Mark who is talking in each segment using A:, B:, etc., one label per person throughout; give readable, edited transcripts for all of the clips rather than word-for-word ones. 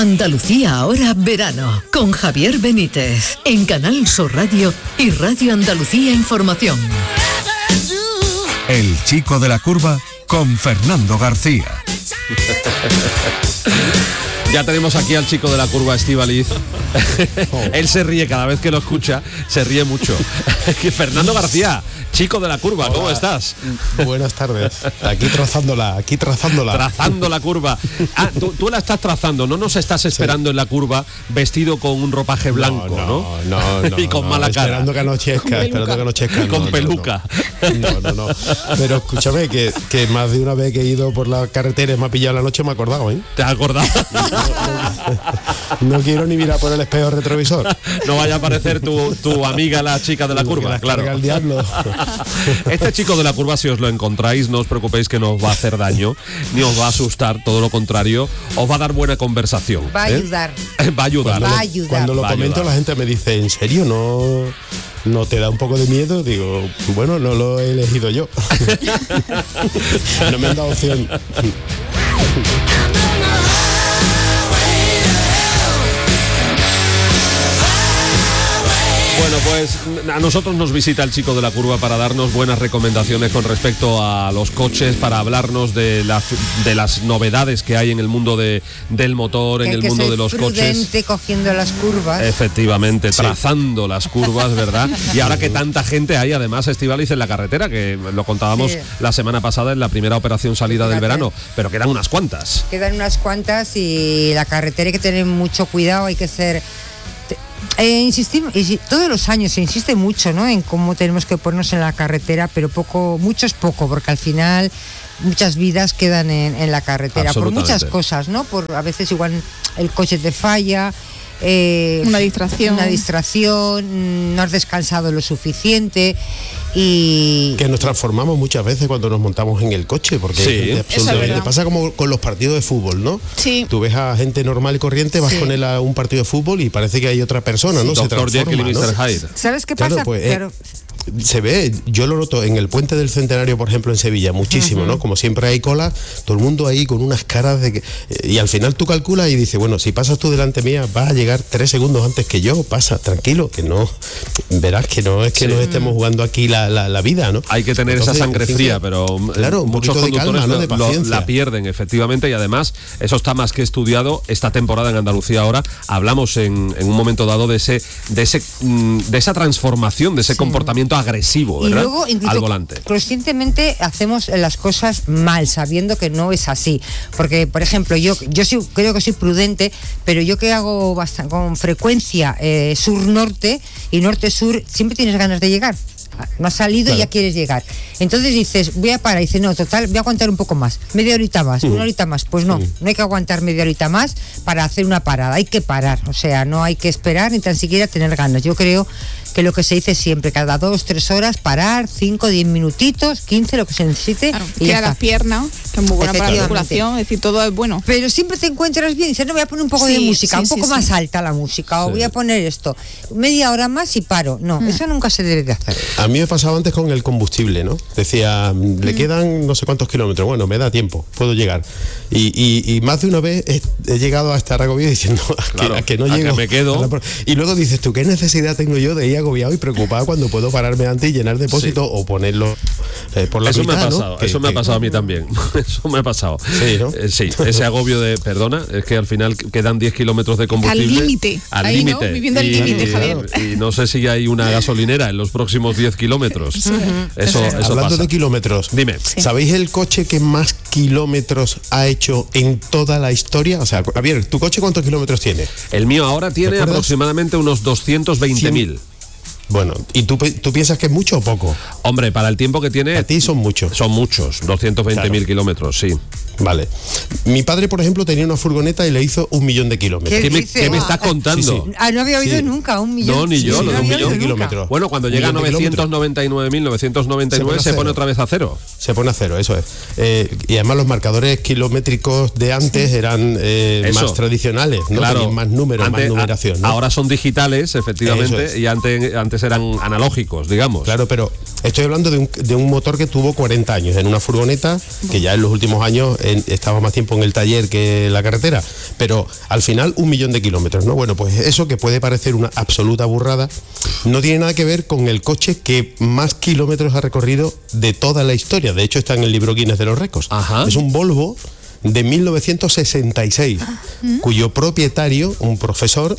A: Andalucía ahora verano, con Javier Benítez, en Canal Sur Radio y Radio Andalucía Información.
B: El chico de la curva con Fernando García.
C: Ya tenemos aquí al chico de la curva, Estíbaliz. Él se ríe cada vez que lo escucha, se ríe mucho. Fernando García, chico de la curva, ¿cómo estás?
D: Buenas tardes. Aquí trazándola.
C: Trazando la curva. Ah, tú la estás trazando, no nos estás esperando en la curva vestido con un ropaje blanco, ¿no? Y con mala cara.
D: Esperando que anochezca.
C: Y con peluca.
D: No. Pero escúchame, que más de una vez que he ido por la carretera y me ha pillado la noche, me he acordado, ¿eh?
C: ¿Te has acordado?
D: No quiero ni mirar por el espejo retrovisor.
C: No vaya a aparecer tu amiga, la chica de la curva, claro.
D: El diablo.
C: Este chico de la curva, si os lo encontráis, no os preocupéis que no os va a hacer daño, ni os va a asustar, todo lo contrario, os va a dar buena conversación.
E: Va a ayudar.
C: Va a ayudar.
D: Cuando lo comento, la gente me dice, ¿en serio? ¿No te da un poco de miedo? Digo, bueno, no lo he elegido yo. No me han dado opción.
C: Bueno, pues a nosotros nos visita el chico de la curva para darnos buenas recomendaciones con respecto a los coches, para hablarnos de las novedades que hay en el mundo del motor, en el mundo de los coches.
E: Prudente cogiendo las curvas.
C: Efectivamente, trazando las curvas, ¿verdad? Y ahora que tanta gente hay, además, Estíbaliz, en la carretera, que lo contábamos la semana pasada en la primera operación salida del verano, pero quedan unas cuantas.
E: Quedan unas cuantas y la carretera hay que tener mucho cuidado, hay que ser... todos los años se insiste mucho, ¿no?, en cómo tenemos que ponernos en la carretera, pero mucho es poco, porque al final muchas vidas quedan en la carretera por muchas cosas, ¿no? Por a veces igual el coche te falla, una distracción, no has descansado lo suficiente y...
D: Que nos transformamos muchas veces cuando nos montamos en el coche, porque absolutamente pasa como con los partidos de fútbol, ¿no?
F: Sí.
D: Tú ves a gente normal y corriente, vas con él a un partido de fútbol y parece que hay otra persona, ¿no? Se transforma, ¿no?
E: ¿Sabes qué pasa?
D: Se ve, yo lo noto en el Puente del Centenario, por ejemplo, en Sevilla, muchísimo, ¿no? Como siempre hay cola, todo el mundo ahí con unas caras de que... Y al final tú calculas y dices, bueno, si pasas tú delante mía, vas a llegar 3 segundos antes que yo, pasa, tranquilo, que no... Verás que no es que nos estemos jugando aquí la vida, ¿no?
C: Hay que tener esa sangre fría, pero
D: claro,
C: muchos conductores
D: calma, ¿no? De paciencia.
C: la pierden, efectivamente, y además, eso está más que estudiado. Esta temporada en Andalucía ahora, hablamos en un momento dado de esa transformación, de ese comportamiento agresivo, ¿verdad?
E: Y luego, incluso,
C: al volante.
E: Conscientemente hacemos las cosas mal, sabiendo que no es así. Porque, por ejemplo, yo sí creo que soy prudente, pero yo que hago con frecuencia sur-norte y norte-sur, siempre tienes ganas de llegar. No has salido y ya quieres llegar. Entonces dices, voy a parar. Y dices, no, total, voy a aguantar un poco más. Media horita más, una horita más. Pues no hay que aguantar media horita más para hacer una parada. Hay que parar. O sea, no hay que esperar ni tan siquiera tener ganas. Yo creo que lo que se dice siempre, cada 2-3 horas, parar, 5-10 minutitos, 15, lo que se necesite.
F: Claro, y a las piernas, que es muy buena para la circulación, es decir, todo es bueno.
E: Pero siempre te encuentras bien, dices, no, voy a poner un poco de música, un poco más alta la música, o voy a poner esto, media hora más y paro. No, eso nunca se debe de hacer.
D: A mí me pasaba antes con el combustible, ¿no? Decía, le quedan no sé cuántos kilómetros, bueno, me da tiempo, puedo llegar. Y más de una vez he llegado a estar agobiado diciendo que no llego.
C: Que me quedo.
D: Y luego dices tú, ¿qué necesidad tengo yo de ir agobiado y preocupado cuando puedo pararme antes y llenar depósito o ponerlo por la
C: eso
D: mitad,
C: me ha pasado,
D: ¿no?
C: eso me ha pasado a mí también. Eso me ha pasado.
D: Sí, ¿no?
C: Sí, ese agobio de, perdona, es que al final quedan 10 kilómetros de combustible.
F: Al límite.
C: Al límite.
F: ¿No? Viviendo al límite, Javier.
C: Y no sé si hay una gasolinera en los próximos 10 kilómetros. Eso
D: Hablando
C: pasa.
D: de kilómetros,
C: dime.
D: ¿Sabéis el coche que más kilómetros ha hecho en toda la historia? O sea, Javier, ¿tu coche cuántos kilómetros tiene?
C: El mío ahora tiene aproximadamente unos 220.000.
D: Bueno, ¿y tú piensas que es mucho o poco?
C: Hombre, para el tiempo que tiene...
D: A ti son muchos.
C: Son muchos, 220.000 kilómetros, sí.
D: Vale. Mi padre, por ejemplo, tenía una furgoneta y le hizo 1.000.000 de kilómetros.
C: ¿Qué me estás contando?
E: No había oído nunca 1.000.000.
C: No, ni yo,
D: lo de 1.000.000 de kilómetros.
C: Bueno, cuando llega a 999.999 se pone otra vez a cero.
D: Se pone a cero, eso es. Y además los marcadores kilométricos de antes eran más tradicionales, ¿no?
C: Claro.
D: Tenían más números, más numeración, ¿no?
C: Ahora son digitales, efectivamente, y antes eran analógicos, digamos.
D: Claro, pero Estoy hablando de un motor que tuvo 40 años en una furgoneta, que ya en los últimos años estaba más tiempo en el taller que en la carretera, pero al final 1 millón de kilómetros, ¿no? Bueno, pues eso, que puede parecer una absoluta burrada, no tiene nada que ver con el coche que más kilómetros ha recorrido de toda la historia. De hecho, está en el libro Guinness de los récords.
C: Ajá.
D: Es un Volvo de 1966, cuyo propietario, un profesor,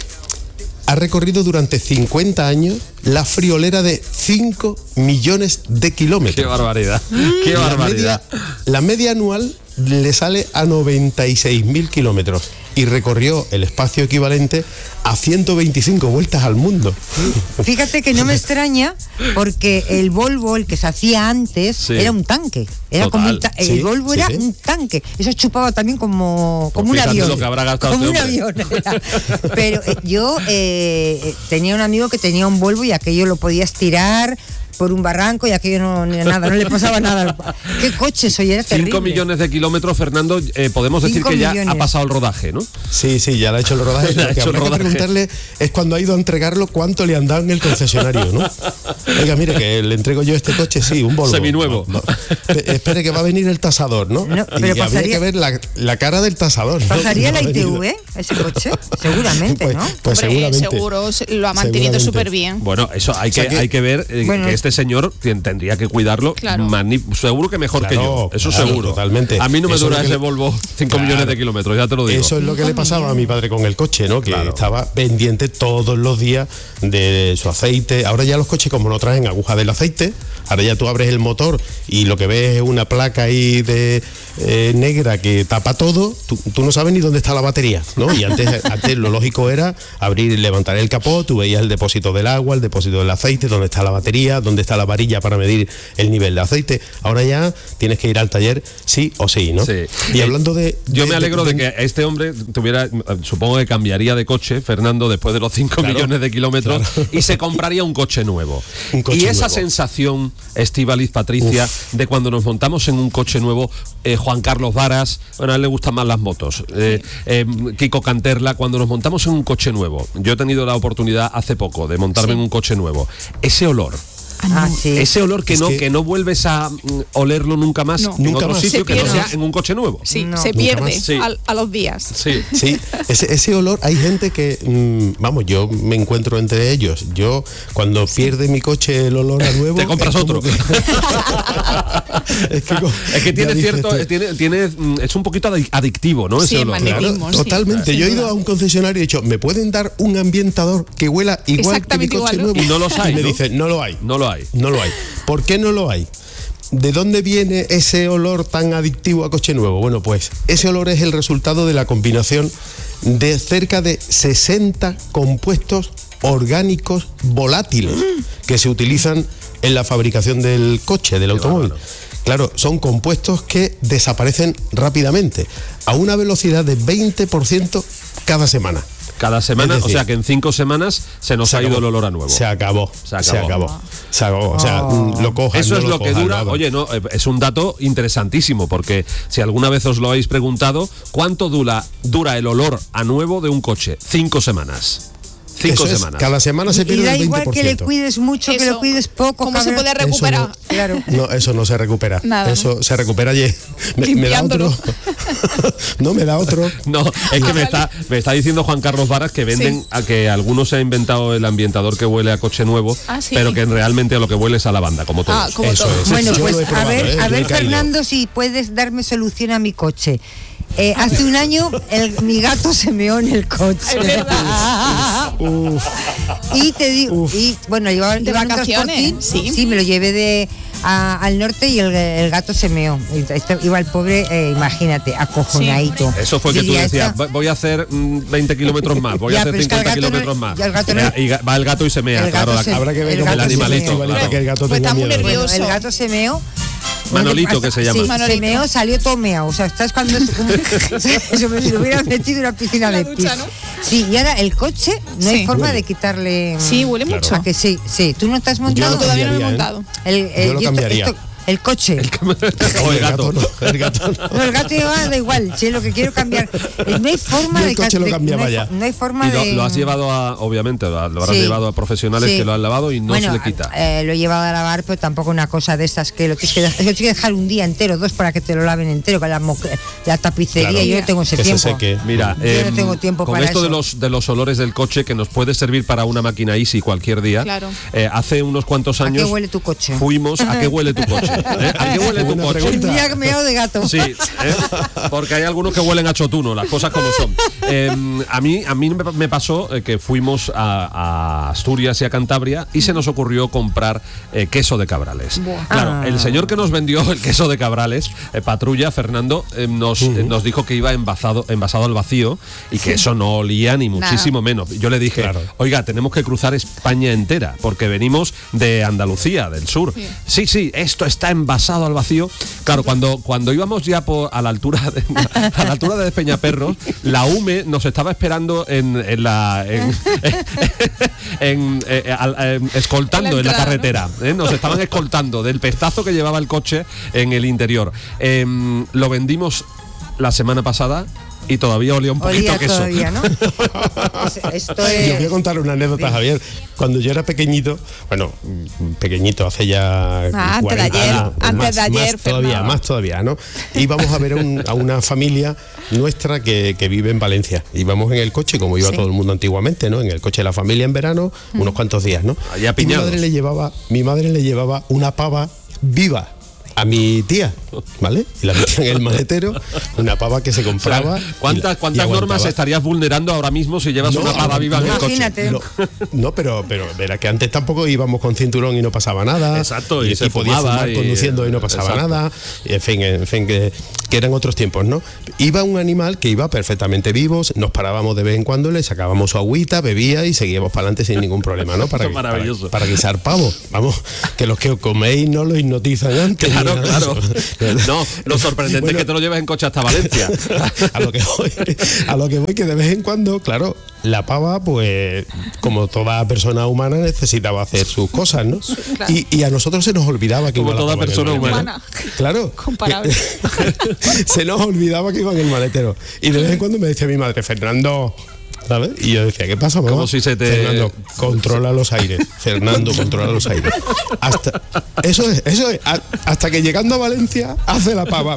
D: ha recorrido durante 50 años la friolera de 5 millones de kilómetros.
C: ¡Qué barbaridad! ¡Qué barbaridad!
D: La media anual le sale a 96.000 kilómetros y recorrió el espacio equivalente a 125 vueltas al mundo.
E: Fíjate que no me extraña, porque el Volvo, el que se hacía antes,
C: Sí.
E: era un tanque. Era
C: Total.
E: como el
D: Sí,
E: Volvo
D: sí,
E: era
D: sí.
E: un tanque. Eso chupaba también como
C: Pues
E: un
C: fíjate
E: avión.
C: lo que habrá gastado
E: como un
C: este
E: avión. era. Pero yo tenía un amigo que tenía un Volvo y aquello lo podías tirar por un barranco y aquello no le pasaba nada. ¿Qué coche soy? Era
C: 5
E: terrible.
C: millones de kilómetros, Fernando, podemos decir
E: 5
C: que ya ha
E: millones.
C: pasado el rodaje, ¿no?
D: Sí, ya le ha hecho el rodaje.
C: Le ha
D: Lo que
C: hecho el
D: habrá que
C: rodaje.
D: preguntarle es cuando ha ido a entregarlo cuánto le han dado en el concesionario, ¿no? Oiga, mire, que le entrego yo este coche, sí, un Volvo.
C: Seminuevo.
D: No. Espere que va a venir el tasador, ¿no?
E: No,
D: y
E: pero
D: habría
E: pasaría-
D: que ver la cara del tasador, ¿no?
E: ¿Pasaría
D: No
E: la
D: ha venido.
E: ITV, ese coche? Seguramente,
D: Pues-
E: ¿no?
D: Pues
F: Hombre,
D: seguramente.
F: seguro, lo ha mantenido
D: Seguramente.
F: súper bien.
C: Bueno, eso hay,
D: O sea
C: que,
D: que-
C: hay que ver
E: Bueno,
C: que este señor tendría que cuidarlo.
F: Claro.
C: Seguro que mejor que yo.
D: Claro,
C: Eso
D: claro,
C: seguro.
D: totalmente.
C: A mí no me
D: Eso
C: dura
D: es lo que
C: ese
D: le-
C: Volvo 5
D: Claro.
C: millones de kilómetros, ya te lo digo.
D: Eso es lo que le pasaba a mi padre con el coche, ¿no? Que
C: Claro.
D: estaba pendiente todos los días de su aceite. Ahora ya los coches, como no traen aguja del aceite, ahora ya tú abres el motor y lo que ves es una placa ahí de negra que tapa todo. Tú no sabes ni dónde está la batería, ¿no? Y antes lo lógico era abrir y levantar el capó, tú veías el depósito del agua, el depósito del aceite, dónde está la batería, dónde está la varilla para medir el nivel de aceite. Ahora ya tienes que ir al taller sí o sí, ¿no?
C: Sí.
D: Y hablando de...
C: Yo me alegro de que este hombre tuviera, supongo que cambiaría de coche, Fernando, después de los 5
D: Claro,
C: millones de kilómetros,
D: claro.
C: y se compraría un coche nuevo.
D: Un coche
C: Y esa
D: nuevo.
C: sensación, Estíbaliz, Patricia, de cuando nos montamos en un coche nuevo, Juan Carlos Varas, bueno, a él le gustan más las motos, Kiko Canterla, cuando nos montamos en un coche nuevo, yo he tenido la oportunidad hace poco de montarme en un coche nuevo, ese olor.
E: Ah, sí.
C: Ese olor que
D: Es
C: que no vuelves a olerlo nunca más
F: No.
C: en
D: Nunca
C: otro
D: más.
C: sitio
F: Se
C: que no
F: pierde.
C: sea en un coche nuevo.
F: Sí,
E: No.
F: se
E: Nunca
F: pierde
D: más.
C: Sí.
F: a los días.
C: Sí.
D: Sí, ese olor, hay gente que, vamos, yo me encuentro entre ellos. Yo, cuando pierde mi coche el olor a nuevo...
C: Te compras
D: es como
C: otro.
D: que- es
C: Es que
D: ya
C: tiene
D: dices
C: cierto,
D: tú,
C: tiene, es un poquito adictivo, ¿no?
F: Sí,
C: Ese olor.
F: magnetismo.
D: claro,
F: sí,
D: totalmente.
F: sin
D: Yo he
F: duda.
D: ido a un concesionario y he dicho, ¿me pueden dar un ambientador que huela igual que mi
F: Exactamente
D: coche
F: igual, ¿no?
D: nuevo?
C: Y no los hay,
D: Y me
C: ¿no?
D: dicen, no lo hay.
C: No lo hay.
D: No lo hay. ¿Por qué no lo hay? ¿De dónde viene ese olor tan adictivo a coche nuevo? Bueno, pues ese olor es el resultado de la combinación de cerca de 60 compuestos orgánicos volátiles que se utilizan en la fabricación del coche, del automóvil.
C: bárbaro.
D: Claro, son compuestos que desaparecen rápidamente, a una velocidad de 20% cada semana.
C: Cada semana,
D: Es decir,
C: o sea que en 5 semanas se nos
D: Se
C: ha ido
D: acabó.
C: el olor a nuevo.
D: Se acabó.
C: Se acabó.
D: Se acabó. Se acabó. O sea, lo cojan.
C: Eso
D: no
C: es lo que
D: cojan,
C: dura.
D: nada.
C: Oye, no, es un dato interesantísimo, porque si alguna vez os lo habéis preguntado, ¿cuánto dura el olor a nuevo de un coche? 5 semanas. 5
D: Eso es,
C: semanas.
D: cada semana se
E: Y
D: pierde
E: da
D: el 20%.
E: igual que le cuides mucho, que
F: Eso.
E: lo cuides poco.
F: ¿Cómo se
E: cabrón.
F: puede recuperar?
D: Eso
E: Claro.
D: No, eso no se recupera.
F: Nada,
D: eso se recupera me da
F: Limpiándolo.
D: otro. No, me da otro.
C: No, es que me está diciendo Juan Carlos Varas que venden
F: Sí.
C: a que algunos se ha inventado el ambientador que huele a coche nuevo,
F: Ah, sí.
C: pero que realmente a lo que huele es a lavanda, como todos.
F: Ah, como
D: Eso
F: todo.
D: es.
E: Bueno,
D: Yo
E: pues
D: lo he probado,
E: a ver,
D: yo he caído.
E: Fernando, si puedes darme solución a mi coche. Hace un año mi gato se meó en el coche.
F: Es verdad.
E: Y te digo, y bueno, iba en un
F: vacaciones,
E: transportín,
F: sí.
E: me lo llevé al norte y el gato se meó. Iba el pobre, imagínate, acojonadito.
C: Eso fue que tú
E: Diría,
C: decías,
E: esta-
C: voy a hacer 20 kilómetros más, voy
E: Ya,
C: a hacer
E: pero es que
C: 50
E: al gato
C: kilómetros
E: no-
C: más.
E: ya el gato no-
C: Y va el gato y se mea,
E: el
C: claro.
E: gato se-
D: Habrá que ver
E: el
D: cómo
E: gato
C: el
E: se
C: animalito,
E: meó.
D: Estivalita, que el gato
F: Pues
D: tenga
F: está muy
D: miedo.
F: nervioso.
E: Bueno, el gato se meó.
C: Manolito, que se llama.
E: Sí,
F: Manolito.
E: se meó, salió todo meado. O sea, estás cuando se me lo hubiera metido en una piscina
F: La
E: de
F: ducha,
E: pis.
F: ¿no?
E: Sí, y ahora el coche no hay
F: Sí.
E: forma
D: Huele.
E: de quitarle.
F: Sí, huele mucho.
E: ¿A que sí? Sí, tú no te has montado.
F: Yo todavía no me he
D: cambiaría, ¿eh?
F: montado.
E: El-
D: Yo lo
E: y
D: cambiaría.
E: El coche.
C: O el gato.
D: El gato no.
E: No, el gato da igual, si es lo que quiero cambiar. No hay forma
D: Yo
E: de...
D: el coche lo cambiaba ya.
E: No hay forma
C: Y
E: de...
C: lo has llevado a, obviamente, lo habrás
E: Sí.
C: llevado a profesionales
E: Sí.
C: que lo han lavado y no
E: Bueno,
C: se le quita.
E: Lo he llevado a lavar, pero tampoco una cosa de estas que lo tienes que dejar un día entero, 2 para que te lo laven entero, con la tapicería.
D: Claro.
E: Yo no tengo ese
D: Que se
E: tiempo.
D: seque.
C: Mira,
E: Yo no tengo tiempo
C: con
E: para
C: esto
E: eso.
C: de los olores del coche, que nos puede servir para una máquina Easy cualquier día.
F: Claro.
C: Hace unos cuantos
E: ¿A qué
C: años
E: huele tu coche?
C: fuimos. ¿A qué huele tu coche? ¿A qué huele tu
D: Buena
C: coche?
D: pregunta.
E: Un día meado de gato.
C: Sí, porque hay algunos que huelen a chotuno, las cosas como son. A mí me pasó que fuimos a Asturias y a Cantabria y se nos ocurrió comprar queso de Cabrales. Claro, el señor que nos vendió el queso de Cabrales, Patrulla, Fernando, nos dijo que iba envasado al vacío y que eso no olía ni muchísimo menos. Yo le dije,
D: Claro.
C: oiga, tenemos que cruzar España entera porque venimos de Andalucía, del sur. Sí, esto está envasado al vacío. Claro, cuando íbamos ya a la altura de Despeñaperros, la UME nos estaba esperando escoltando en la carretera. Nos estaban escoltando del pestazo que llevaba el coche en el interior. Lo vendimos la semana pasada y todavía olía un poquito
E: Olía
C: a queso.
E: todavía, ¿no? Esto
D: Yo os voy a
E: es...
D: contar una anécdota, Javier. Cuando yo era pequeñito, pequeñito, hace ya
F: Antes de ayer, antes de ayer, Fernando.
D: más todavía, ¿no? Íbamos a ver a una familia nuestra que vive en Valencia. Íbamos en el coche, como iba todo el mundo antiguamente, ¿no? En el coche de la familia en verano, unos cuantos días, ¿no?
C: Allá
D: Y mi
C: piñados.
D: mi madre le llevaba una pava viva a mi tía, ¿vale? Y la metía en el maletero, una pava que se compraba.
C: ¿Cuántas normas estarías vulnerando ahora mismo si llevas una pava viva en el coche?
E: Imagínate.
D: No, pero verá que antes tampoco íbamos con cinturón y no pasaba nada.
C: Exacto, y se
D: podía
C: fumaba
D: fumar
C: y-
D: conduciendo y no pasaba
C: exacto.
D: nada. Y en fin, que eran otros tiempos, ¿no? Iba un animal que iba perfectamente vivo, nos parábamos de vez en cuando, le sacábamos su agüita, bebía y seguíamos para adelante sin ningún problema, ¿no?
C: Esto es maravilloso.
D: Para guisar pavo. Vamos, que los que coméis no lo hipnotizan antes. ni
C: Claro,
D: nada de
C: claro.
D: eso.
C: No, lo sorprendente
D: Bueno,
C: es que te lo lleves en coche hasta Valencia.
D: a lo que voy que de vez en cuando, claro, la pava, pues como toda persona humana necesitaba hacer sus cosas, ¿no?
F: Claro.
D: Y a nosotros se nos olvidaba que
C: Como
D: iba la
C: toda
D: pava en el
C: persona
D: maletero.
C: humana.
D: Claro.
F: Comparable.
D: Se nos olvidaba que iba en el maletero. Y de vez en cuando me decía mi madre, Fernando, ¿sabes? Y yo decía, ¿qué pasa, mamá?
C: Como si se te-
D: Fernando, controla los aires. Fernando, controla los aires. Eso es. Hasta que llegando a Valencia, hace la pava.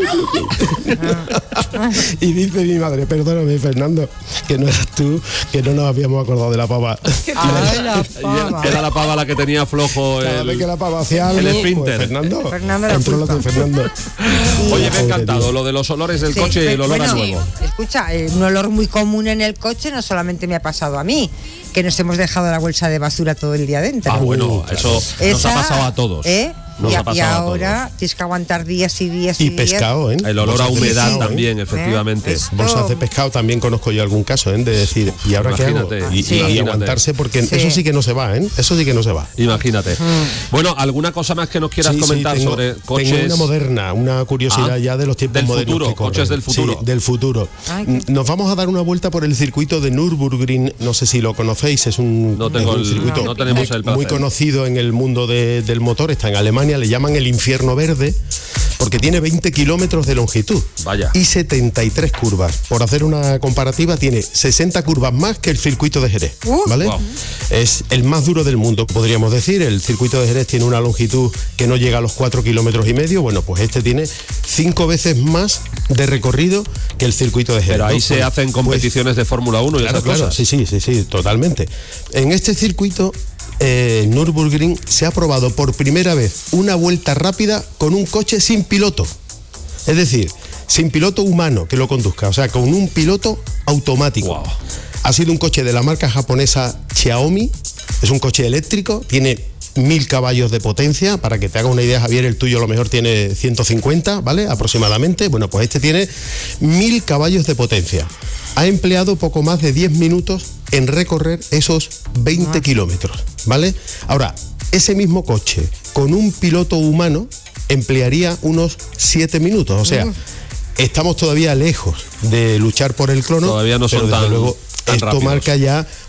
D: Y dice mi madre, perdóname, Fernando, que no eras tú, que no nos habíamos acordado de la pava.
E: Ay, la pava.
C: Era la pava la que tenía flojo
D: Cada vez
C: el...
D: que la pava hacía algo,
C: el
D: pues,
C: esfínter.
D: Fernando,
E: Fernando, la
D: contrólate,
E: culpa.
D: Fernando.
C: Oye, me ha
D: Pobre
C: encantado
D: tío.
C: lo de los olores del
E: Sí,
C: coche y el olor a
E: bueno,
C: nuevo.
E: Escucha, un olor muy común en el coche no solamente me ha pasado a mí, que nos hemos dejado la bolsa de basura todo el día dentro.
C: Ah, bueno, eso nos
E: Esa,
C: ha pasado a todos.
E: ¿eh?
C: Nos ha
E: Y
C: pasado a
E: ahora tienes que aguantar días y días
D: Y
E: días.
D: pescado, ¿eh?
C: El olor a
D: Bolsas de
C: humedad
D: pescado, ¿eh?
C: también, efectivamente.
E: Esto-
D: Bolsas de pescado también conozco yo algún caso, ¿eh? De decir, ¿y ahora qué hago?
C: Imagínate.
D: Y,
E: Sí.
D: y
C: Imagínate.
D: aguantarse porque
E: Sí.
D: eso sí que no se va, ¿eh? Eso sí que no se va.
C: Imagínate. Bueno, ¿alguna cosa más que nos quieras
D: Sí, sí,
C: comentar
D: tengo-
C: sobre coches?
D: Tengo una moderna, una curiosidad
C: Ah,
D: ya de los tiempos
C: del
D: modernos
C: futuro,
D: que corren.
C: coches del futuro.
D: Sí, del futuro.
E: Ay, qué-
D: Nos vamos a dar una vuelta por el circuito de Nürburgring, no sé si lo conocéis, es un,
C: No tengo
D: es un
C: el-
D: circuito
C: no tenemos el
D: muy
C: placer.
D: conocido en el mundo del motor, está en Alemania, le llaman el infierno verde, porque tiene 20 kilómetros de longitud.
C: Vaya.
D: Y 73 curvas. Por hacer una comparativa, tiene 60 curvas más que el circuito de Jerez, ¿vale?
C: Wow.
D: Es el más duro del mundo, podríamos decir. El circuito de Jerez tiene una longitud que no llega a los 4,5 kilómetros. Bueno, pues este tiene 5 veces más de recorrido que el circuito de Jerez.
C: Pero ahí
D: ¿no?
C: se
D: Pues-
C: hacen competiciones de Fórmula 1 y
D: Claro,
C: esas
D: claro,
C: cosas.
D: sí, totalmente. En este circuito, Nürburgring, se ha probado por primera vez una vuelta rápida con un coche sin piloto. Es decir, sin piloto humano que lo conduzca, o sea, con un piloto automático.
C: Wow.
D: Ha sido un coche de la marca japonesa Xiaomi, es un coche eléctrico, tiene 1000 caballos de potencia. Para que te haga una idea, Javier, el tuyo a lo mejor tiene 150, ¿vale? Aproximadamente. Bueno, pues este tiene 1000 caballos de potencia. Ha empleado poco más de 10 minutos en recorrer esos 20 kilómetros, ¿vale? Ahora, ese mismo coche con un piloto humano emplearía unos 7 minutos, o sea, estamos todavía lejos de luchar por el crono.
C: Todavía no son
D: pero desde
C: tan-
D: luego
C: tan
D: esto
C: rápidos.
D: marca ya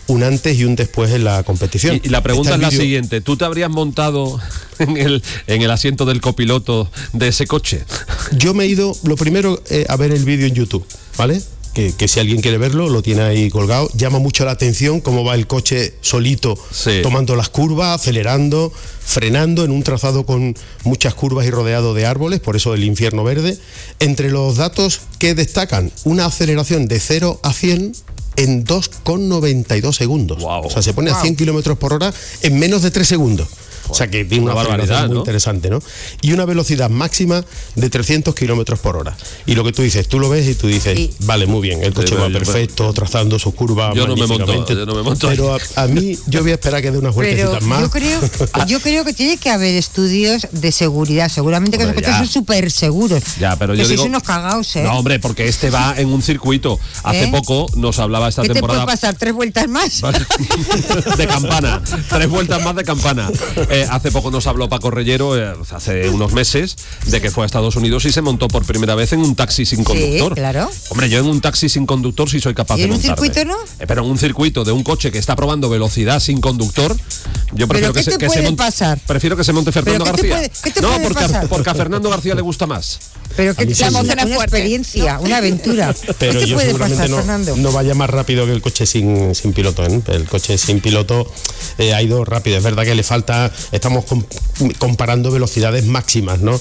D: un antes y un después en la competición.
C: Y la pregunta
D: Está
C: es la
D: el vídeo.
C: siguiente: ¿tú te habrías montado en el asiento del copiloto de ese coche?
D: Yo me he ido, lo primero, a ver el vídeo en YouTube, ¿vale? Que si alguien quiere verlo, lo tiene ahí colgado. Llama mucho la atención cómo va el coche solito,
C: Sí.
D: tomando las curvas, acelerando, frenando en un trazado con muchas curvas y rodeado de árboles, por eso el infierno verde. Entre los datos que destacan, una aceleración de 0 a 100 en 2,92 segundos.
C: Wow.
D: O sea, se pone a 100 kilómetros por hora en menos de 3 segundos. O sea que tiene una
C: barbaridad,
D: aceleración muy
C: ¿no?
D: interesante, ¿no? Y una velocidad máxima de 300 kilómetros por hora. Y lo que tú dices, tú lo ves y tú dices,
E: Sí.
D: vale, muy bien, el coche
C: Sí,
D: va
C: yo-
D: perfecto, trazando sus curvas
C: Yo no me monto,
D: magníficamente.
C: yo no me monto.
D: Pero a mí, yo voy a esperar a que dé unas
E: Pero
D: vueltecitas más.
E: yo creo que tiene que haber estudios de seguridad. Seguramente que los
C: Hombre,
E: coches
C: ya.
E: son súper seguros.
C: Ya, pero
E: que
C: yo
E: sois
C: digo...
E: unos cagaos, ¿eh?
C: No, hombre, porque este va en un circuito. Hace
E: ¿Eh?
C: poco nos hablaba esta
E: ¿Qué te
C: temporada...
E: puede pasar? ¿3 vueltas más?
C: de campana, 3 vueltas más de campana. Hace poco nos habló Paco Reyero, hace unos meses, de que fue a Estados Unidos y se montó por primera vez en un taxi sin conductor.
E: claro.
C: Hombre, yo en un taxi sin conductor sí soy capaz
E: ¿Y
C: de
E: en un
C: montarme.
E: circuito no?
C: Pero en un circuito de un coche que está probando velocidad sin conductor, yo prefiero
E: ¿Pero qué te puede pasar?
C: Prefiero que se monte Fernando
E: ¿Pero qué te
C: García.
E: puede- qué te
C: no,
E: puede
C: porque,
E: pasar?
C: porque a Fernando García le gusta más.
E: Pero que
D: A mí sí,
E: la
D: sí.
E: emoción es
F: Una
E: fuerte. Experiencia, una aventura.
D: Pero
E: ¿Qué te
D: yo
E: puede
D: seguramente
E: pasar, Fernando?
D: no vaya más rápido que el coche sin piloto, ¿eh? El coche sin piloto ha ido rápido. Es verdad que le falta, estamos comparando velocidades máximas, ¿no?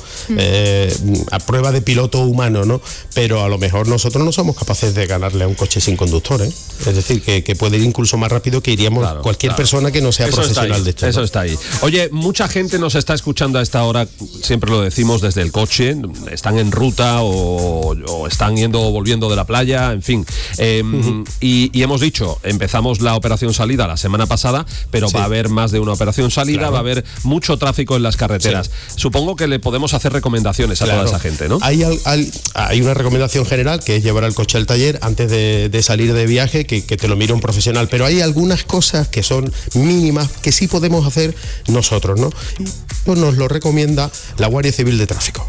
D: A prueba de piloto humano, ¿no? Pero a lo mejor nosotros no somos capaces de ganarle a un coche sin conductor, ¿eh? Es decir, que puede ir incluso más rápido que iríamos
C: Claro,
D: cualquier
C: claro.
D: persona que no sea
C: Eso está
D: profesional
C: ahí,
D: de esto.
C: Eso
D: ¿no?
C: está ahí. Oye, mucha gente nos está escuchando a esta hora, siempre lo decimos, desde el coche, están en ruta o están yendo o volviendo de la playa, en fin. Y hemos dicho, empezamos la operación salida la semana pasada, pero
D: Sí.
C: va a haber más de una operación salida,
D: Claro.
C: va a haber mucho tráfico en las carreteras. Supongo que le podemos hacer recomendaciones a
D: Claro.
C: toda esa gente, ¿no?
D: Hay una recomendación general que es llevar el coche al taller antes de salir de viaje, que te lo mire un profesional, pero hay algunas cosas que son mínimas que sí podemos hacer nosotros, ¿no? Y pues nos lo recomienda la Guardia Civil de Tráfico.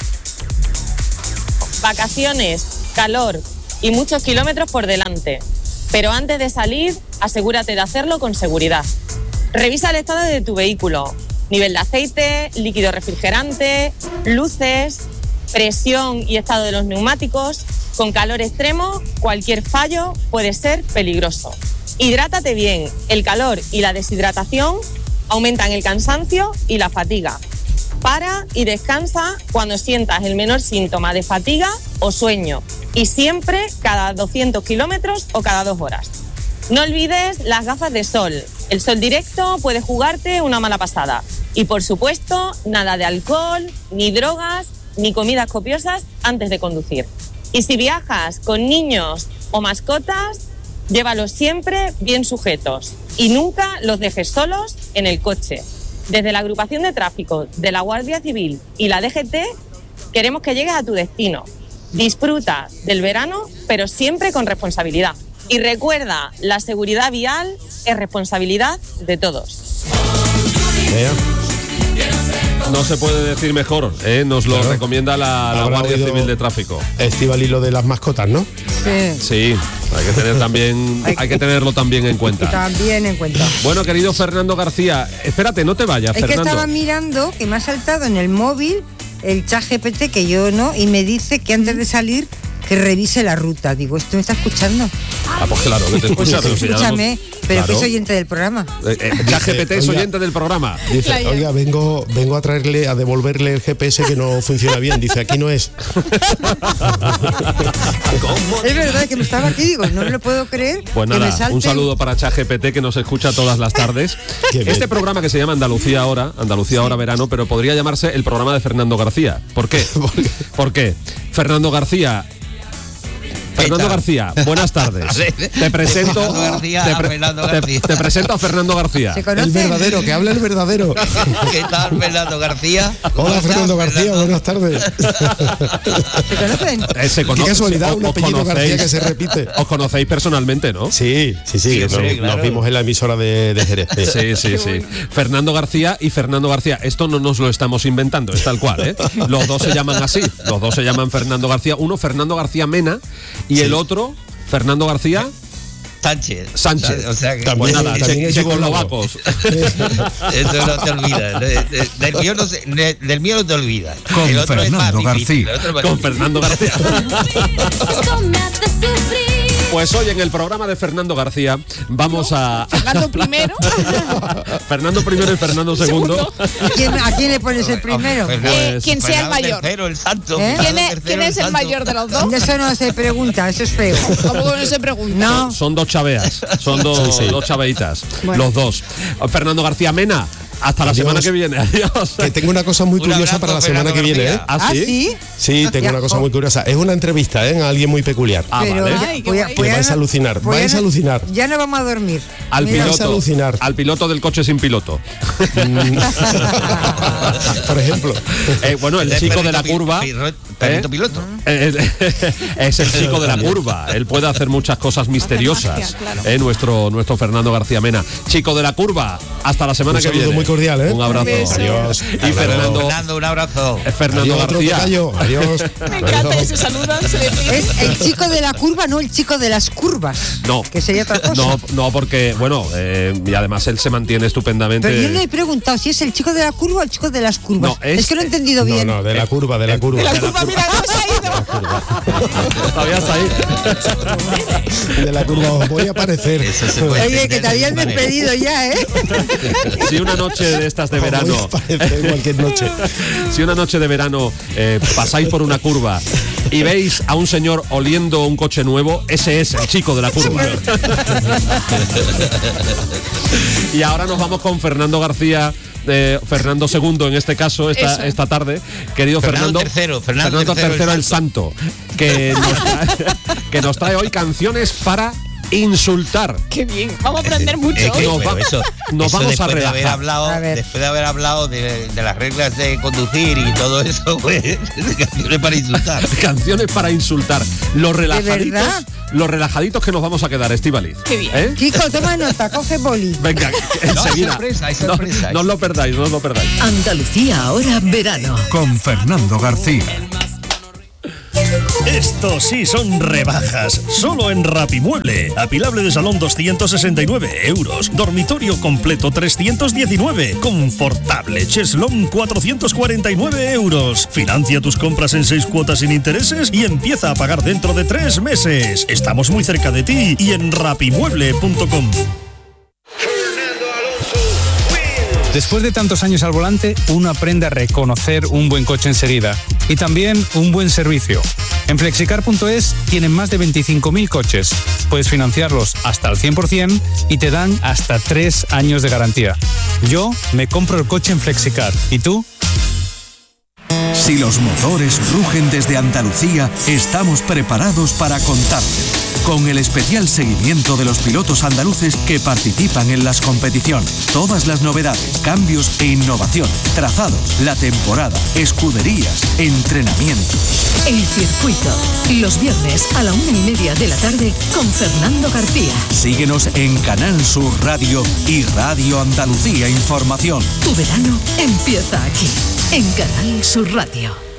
G: Vacaciones, calor y muchos kilómetros por delante. Pero antes de salir, asegúrate de hacerlo con seguridad. Revisa el estado de tu vehículo, nivel de aceite, líquido refrigerante, luces, presión y estado de los neumáticos. Con calor extremo, cualquier fallo puede ser peligroso. Hidrátate bien. El calor y la deshidratación aumentan el cansancio y la fatiga. Para y descansa cuando sientas el menor síntoma de fatiga o sueño, y siempre cada 200 kilómetros o cada 2 horas. No olvides las gafas de sol. El sol directo puede jugarte una mala pasada. Y por supuesto, nada de alcohol, ni drogas, ni comidas copiosas antes de conducir. Y si viajas con niños o mascotas, llévalos siempre bien sujetos y nunca los dejes solos en el coche. Desde la agrupación de tráfico de la Guardia Civil y la DGT queremos que llegues a tu destino. Disfruta del verano, pero siempre con responsabilidad. Y recuerda, la seguridad vial es responsabilidad de todos.
D: Vea.
C: No se puede decir mejor, ¿eh? Nos lo
D: Claro.
C: recomienda la
D: Habrá
C: Guardia
D: oído
C: Civil de Tráfico.
D: Estíbaliz, lo de las mascotas, ¿no?
E: Sí.
C: Sí, hay que tener también, hay que tenerlo también en cuenta.
E: También en cuenta.
C: Bueno, querido Fernando García, espérate, no te vayas,
E: Es que
C: Fernando.
E: estaba mirando que me ha saltado en el móvil el ChatGPT, que yo no, y me dice que antes de salir que revise la ruta. Digo, ¿esto me está escuchando?
C: Ah, pues claro, que te
E: Pues
C: escucha, pero si ya
E: escúchame, pero que
C: Claro.
E: es oyente del programa.
C: ChatGPT es
D: Oiga.
C: oyente del programa.
D: Dice, oiga, vengo a traerle, a devolverle el GPS que no funciona bien. Dice, aquí no es.
E: Es verdad que me estaba aquí, digo, no me lo puedo creer.
C: Pues
E: que me
C: nada,
E: salten.
C: un saludo para ChatGPT que nos escucha todas las tardes.
D: Qué bien.
C: Este programa que se llama Andalucía Ahora Verano, pero podría llamarse el programa de Fernando García. ¿Por qué? ¿Por qué? Fernando García, buenas tardes. Te presento
H: Fernando García,
C: te pre-
H: Fernando
C: te-
H: García.
C: te presento a Fernando García.
E: ¿Se conocen?
D: El verdadero, que habla el verdadero.
H: ¿Qué tal, Fernando García? ¿Cómo
D: Hola,
H: estás,
D: Fernando García,
H: Fernando?
D: buenas tardes.
E: ¿Se conocen?
C: Se
D: Qué
C: conoce-
D: casualidad, un
C: os
D: apellido
C: conocéis-
D: García que se repite.
C: Os conocéis personalmente, ¿no?
D: Sí,
H: Sí, claro.
D: nos vimos en la emisora de Jerez.
C: Sí. Fernando García y Fernando García. Esto no nos lo estamos inventando, es tal cual, ¿eh? Los dos se llaman así. Los dos se llaman Fernando García. Uno, Fernando García Mena, y el otro, Fernando García.
H: Sánchez.
C: O
H: sea que
C: pues nada,
D: también
C: checoslovacos.
H: Eso no te olvidas. Del mío no te olvidas.
B: Con
H: El otro
B: Fernando
H: es más
B: García.
H: difícil, el otro es más
C: Con
H: difícil.
C: Fernando García. Pues hoy en el programa de Fernando García vamos a...
F: Fernando primero.
C: Fernando primero y Fernando segundo.
E: ¿A quién le pones el primero?
F: Quien sea el mayor.
H: Tercero, el santo.
E: ¿Eh?
F: ¿Quién es el mayor de los dos?
E: Eso no se pregunta, eso es feo.
F: ¿Cómo no se pregunta?
E: No.
C: Son dos chaveas, son dos chaveitas,
E: Bueno.
C: los dos. Fernando García Mena, hasta la
D: Adiós.
C: semana que viene. Adiós.
D: Que tengo una cosa muy
H: Un
D: curiosa
H: abrazo,
D: para la semana
H: Fernando
D: que viene,
H: García.
C: ¿Ah,
E: ¿Ah,
C: sí?
E: sí?
D: Sí, tengo una cosa muy curiosa. Es una entrevista, a alguien muy peculiar.
C: Ah,
E: Pero
C: vale.
F: Ay, qué
E: voy
F: guay.
D: Que vais a alucinar, vais a alucinar.
E: Ya no vamos a dormir.
C: Al
E: Mira.
D: Vais a alucinar.
C: al piloto del coche sin piloto.
D: Por ejemplo.
C: Bueno, el chico de la curva.
H: Perrito piloto.
C: Es el chico de la curva. Él puede hacer muchas cosas misteriosas.
F: magia, claro.
C: Nuestro Fernando García Mena. Chico de la curva. Hasta la semana
D: Un
C: que
D: saludo
C: viene.
D: muy cordial, ¿eh?
C: Un abrazo.
F: beso.
D: Adiós.
C: Y Fernando
H: Un abrazo.
C: Fernando
D: Adiós, otro
C: García.
D: tocayo. Adiós.
F: Me encanta que se saludan, se le pide.
E: Es el chico de la curva, no el chico de las curvas.
C: No.
E: Que sería otra cosa.
C: No, porque, bueno, y además él se mantiene estupendamente.
E: Pero yo le he preguntado si es el chico de la curva o el chico de las curvas.
C: No, es-
E: es que no he entendido bien.
D: No, de la curva, de la curva.
F: De la curva, mira, no se ha ido.
C: Todavía está ahí.
D: De la curva, os voy a aparecer.
H: Eso se puede
E: Oye, que
H: entender
E: te habían
H: de manera.
E: despedido ya, ¿eh?
C: Si una noche de estas de
D: Os voy a
C: verano,
D: aparecer cualquier noche.
C: si una noche de verano pasáis por una curva y veis a un señor oliendo un coche nuevo, ese es el chico de la curva. Y ahora nos vamos con Fernando García. Fernando II en este caso
F: Eso.
C: esta tarde, querido
H: Fernando
C: Fernando
H: III, Fernando
C: III el Santo, que nos trae hoy canciones para insultar.
F: Qué bien. Vamos a aprender mucho
H: Es que,
F: hoy.
C: Nos
H: pero eso
C: vamos a
H: después de haber
C: relajar.
H: hablado,
E: A ver.
H: después de haber hablado de las reglas de conducir y todo eso, pues canciones para insultar.
C: Canciones para insultar.
E: verdad?
C: Los relajaditos que nos vamos a quedar, Estíbaliz.
F: Qué bien.
C: ¿Eh?
E: Kiko, toma nota, coge boli.
C: Venga, enseguida.
H: sorpresa, hay
C: No,
H: sorpresa.
C: no os lo perdáis, no os lo perdáis.
A: Andalucía ahora verano.
B: Con Fernando García.
I: Esto sí son rebajas, solo en Rapimueble. Apilable de salón 269 euros, dormitorio completo 319, confortable cheslón 449 euros. Financia tus compras en 6 cuotas sin intereses y empieza a pagar dentro de 3 meses. Estamos muy cerca de ti y en rapimueble.com.
J: Después de tantos años al volante, uno aprende a reconocer un buen coche enseguida y también un buen servicio. En Flexicar.es tienen más de 25.000 coches. Puedes financiarlos hasta el 100% y te dan hasta 3 años de garantía. Yo me compro el coche en Flexicar. ¿Y tú?
B: Si los motores rugen desde Andalucía, estamos preparados para contarte. Con el especial seguimiento de los pilotos andaluces que participan en las competiciones. Todas las novedades, cambios e innovación, trazados, la temporada, escuderías, entrenamientos.
A: El circuito. Los viernes a la 1:30 de la tarde con Fernando García.
B: Síguenos en Canal Sur Radio y Radio Andalucía Información.
A: Tu verano empieza aquí, en Canal Sur Radio.